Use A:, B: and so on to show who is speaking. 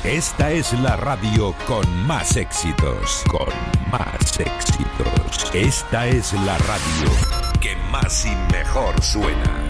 A: Esta es la radio con más éxitos. Con más éxitos. Esta es la radio que más y mejor suena.